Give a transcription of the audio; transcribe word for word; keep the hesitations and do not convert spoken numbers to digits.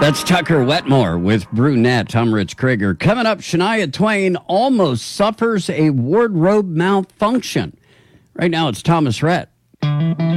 That's Tucker Wetmore with Brunette. I'm Rich Krieger. Coming up, Shania Twain almost suffers a wardrobe malfunction. Right now, it's Thomas Rhett.